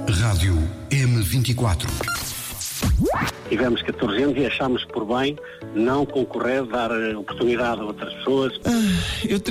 Rádio M24. Tivemos 14 anos e achámos por bem não concorrer, dar oportunidade a outras pessoas. Eu